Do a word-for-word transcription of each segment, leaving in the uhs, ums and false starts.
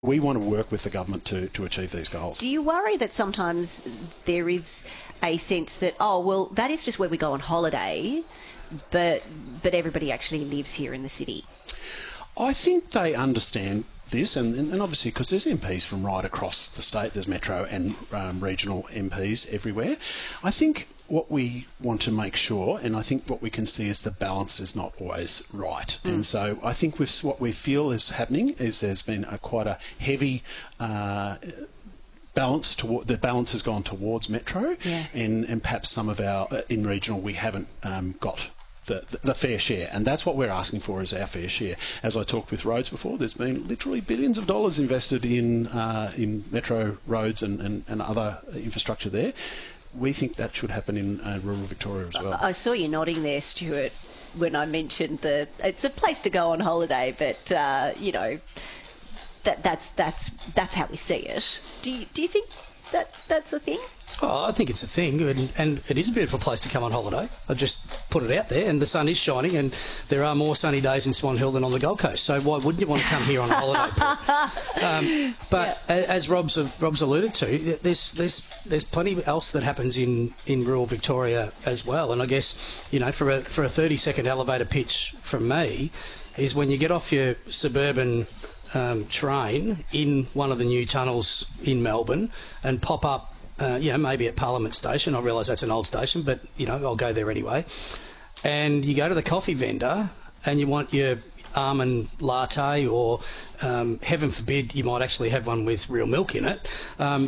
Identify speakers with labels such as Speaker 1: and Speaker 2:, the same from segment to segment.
Speaker 1: We want to work with the government to, to achieve these goals.
Speaker 2: Do you worry that sometimes there is a sense that, oh, well, that is just where we go on holiday, but but everybody actually lives here in the city?
Speaker 1: I think they understand this, and, and obviously because there's M Ps from right across the state, there's metro and um, regional M Ps everywhere. I think what we want to make sure, and I think what we can see is the balance is not always right. Mm. And so I think with what we feel is happening is there's been a quite a heavy uh, balance toward the balance has gone towards metro,
Speaker 2: yeah.
Speaker 1: and and perhaps some of our uh, in regional we haven't um, got The, the, the fair share, and that's what we're asking for is our fair share. As I talked with roads before, there's been literally billions of dollars invested in uh, in metro roads and, and, and other infrastructure there. We think that should happen in uh, rural Victoria as well.
Speaker 2: I saw you nodding there, Stuart, when I mentioned the it's a place to go on holiday, but uh, you know that that's that's that's how we see it. Do you, do you think that that's a thing?
Speaker 3: Oh, I think it's a thing, and, and it is a beautiful place to come on holiday. I just put it out there, and the sun is shining, and there are more sunny days in Swan Hill than on the Gold Coast. So why wouldn't you want to come here on holiday? um, but yeah. as Rob's Rob's alluded to, there's there's there's plenty else that happens in, in rural Victoria as well. And I guess you know for a for a thirty second elevator pitch from me is when you get off your suburban um, train in one of the new tunnels in Melbourne and pop up. Uh, you know, maybe at Parliament Station. I realise that's an old station, but, you know, I'll go there anyway. And you go to the coffee vendor and you want your almond latte or, um, heaven forbid, you might actually have one with real milk in it. Um,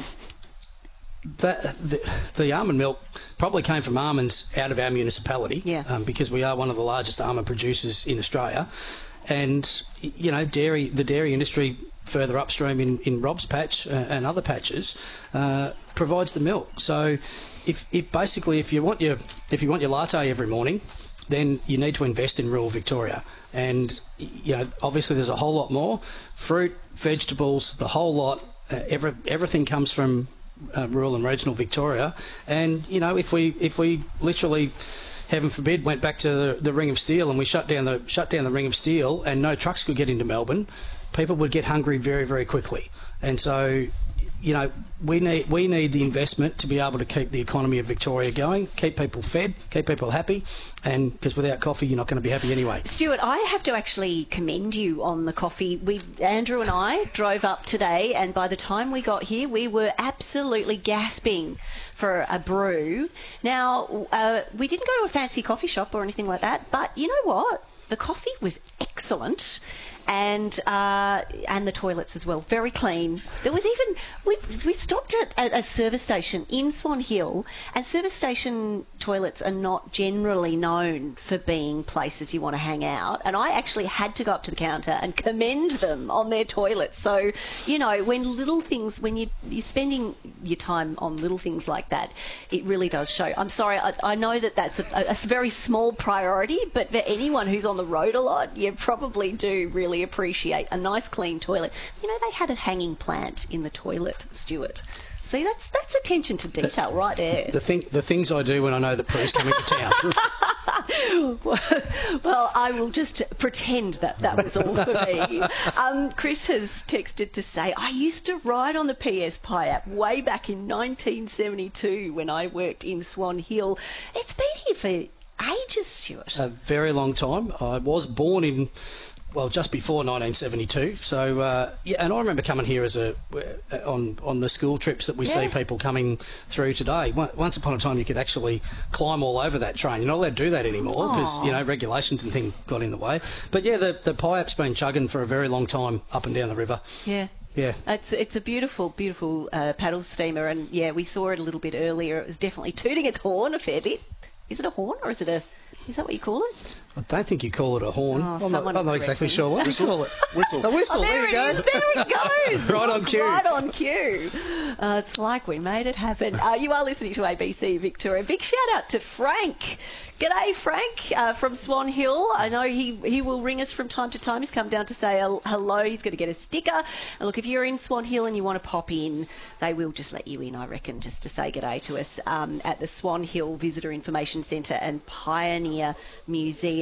Speaker 3: that, the, the almond milk probably came from almonds out of our municipality,
Speaker 2: yeah.
Speaker 3: um, because we are one of the largest almond producers in Australia. And, you know, dairy, the dairy industry further upstream in, in Rob's patch uh, and other patches uh, provides the milk. So if, if basically if you want your if you want your latte every morning, then you need to invest in rural Victoria. And you know obviously there's a whole lot more fruit, vegetables, the whole lot. Uh, every, everything comes from uh, rural and regional Victoria. And you know if we if we literally, heaven forbid, went back to the, the Ring of Steel and we shut down the shut down the Ring of Steel and no trucks could get into Melbourne, people would get hungry very, very quickly. And so, you know, we need we need the investment to be able to keep the economy of Victoria going, keep people fed, keep people happy, and because without coffee, you're not going to be happy anyway.
Speaker 2: Stuart, I have to actually commend you on the coffee. We, Andrew and I drove up today, and by the time we got here, we were absolutely gasping for a brew. Now, uh, we didn't go to a fancy coffee shop or anything like that, but you know what? The coffee was excellent. And uh, and the toilets as well, very clean. There was even we we stopped at, at a service station in Swan Hill, and service station toilets are not generally known for being places you want to hang out. And I actually had to go up to the counter and commend them on their toilets. So you know, when little things, when you you're spending your time on little things like that, it really does show. I'm sorry, I, I know that that's a, a very small priority, but for anyone who's on the road a lot, you probably do really appreciate a nice clean toilet. You know, they had a hanging plant in the toilet, Stuart. See, that's that's attention to detail the, right there.
Speaker 3: The thing, the things I do when I know the Prue's coming to town.
Speaker 2: well, well, I will just pretend that that was all for me. Um, Chris has texted to say, I used to ride on the P S Pi app way back in nineteen seventy-two when I worked in Swan Hill. It's been here for ages, Stuart.
Speaker 3: A very long time. I was born in... Well, just before nineteen seventy-two. So, uh, yeah, and I remember coming here as a uh, on on the school trips that we yeah. see people coming through today. Once upon a time, you could actually climb all over that train. You're not allowed to do that anymore because you know regulations and things got in the way. But yeah, the the Pi app's been chugging for a very long time up and down the river.
Speaker 2: Yeah.
Speaker 3: Yeah,
Speaker 2: it's it's a beautiful, beautiful uh, paddle steamer, and yeah, we saw it a little bit earlier. It was definitely tooting its horn a fair bit. Is it a horn or is it a? Is that what you call it?
Speaker 3: I don't think you call it a horn.
Speaker 2: Oh,
Speaker 3: I'm, not, I'm not exactly sure what you call it.
Speaker 1: Whistle.
Speaker 3: A whistle.
Speaker 2: Oh, there,
Speaker 3: there you
Speaker 2: it
Speaker 3: go.
Speaker 2: Is, there it goes.
Speaker 3: Right on cue.
Speaker 2: Right on cue. Uh, it's like we made it happen. Uh, you are listening to A B C Victoria. Big shout out to Frank. G'day, Frank, uh, from Swan Hill. I know he, he will ring us from time to time. He's come down to say hello. He's going to get a sticker. And look, if you're in Swan Hill and you want to pop in, they will just let you in, I reckon, just to say g'day to us um, at the Swan Hill Visitor Information Centre and Pioneer Museum.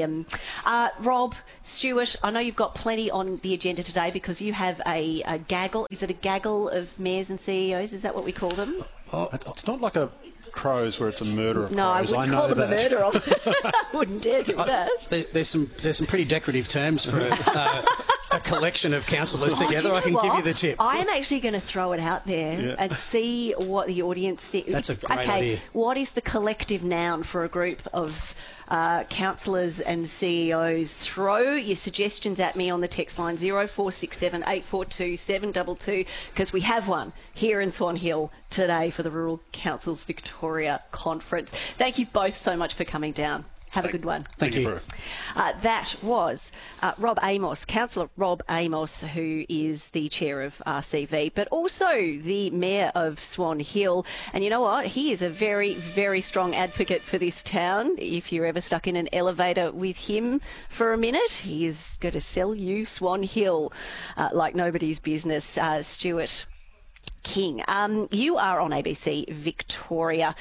Speaker 2: Stadium. Uh, Rob, Stuart, I know you've got plenty on the agenda today because you have a, a gaggle. Is it a gaggle of mayors and C E Os? Is that what we call them?
Speaker 1: Oh, it's not like a crows where it's a murder of
Speaker 2: No, I
Speaker 1: crows.
Speaker 2: wouldn't
Speaker 1: I know
Speaker 2: call them
Speaker 1: that.
Speaker 2: a murder of. I wouldn't dare do that.
Speaker 3: There, there's some there's some pretty decorative terms for a, uh, a collection of councillors
Speaker 2: Oh, do
Speaker 3: together.
Speaker 2: you
Speaker 3: I can
Speaker 2: know
Speaker 3: give you
Speaker 2: what?
Speaker 3: the tip.
Speaker 2: I am actually going to throw it out there
Speaker 1: Yeah.
Speaker 2: and see what the audience thinks.
Speaker 3: That's a great
Speaker 2: okay,
Speaker 3: idea.
Speaker 2: what is the collective noun for a group of uh, councillors and C E Os? Throw your suggestions at me on the text line zero four six seven eight four two seven two two because we have one here in Swan Hill today for the Rural Councils Victoria Conference. Thank you both so much for coming down. Have a good one.
Speaker 3: Thank you.
Speaker 1: Prue.
Speaker 2: Uh, that was uh, Rob Amos, Councillor Rob Amos, who is the chair of R C V, but also the mayor of Swan Hill. And you know what? He is a very, very strong advocate for this town. If you're ever stuck in an elevator with him for a minute, he is going to sell you Swan Hill uh, like nobody's business. Uh, Stuart King. Um, you are on A B C Victoria,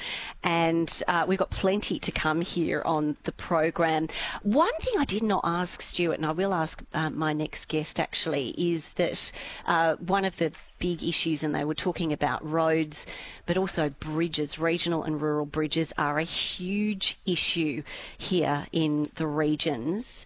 Speaker 2: and uh, we've got plenty to come here on the program. One thing I did not ask Stuart, and I will ask uh, my next guest actually, is that uh, one of the big issues, and they were talking about roads, but also bridges, regional and rural bridges are a huge issue here in the regions.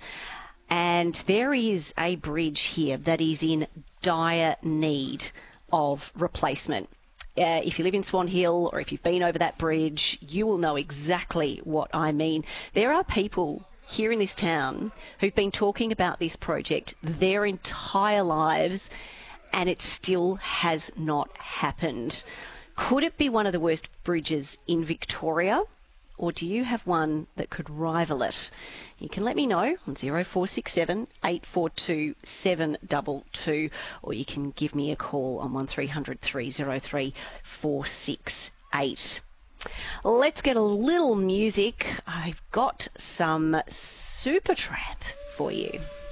Speaker 2: And there is a bridge here that is in dire need of replacement. Uh, if you live in Swan Hill or if you've been over that bridge, you will know exactly what I mean. There are people here in this town who've been talking about this project their entire lives, and it still has not happened. Could it be one of the worst bridges in Victoria? Or do you have one that could rival it? You can let me know on zero four six seven eight four two seven two two, or you can give me a call on one three hundred three oh three four six eight. Let's get a little music. I've got some Supertramp for you.